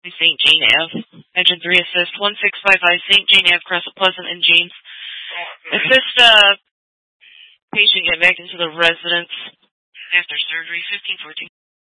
St. Jean Ave. Engine 3 assist 1655 St. Jean Ave, Crescent Pleasant and Jeans. Assist patient get back into the residence after surgery 1514.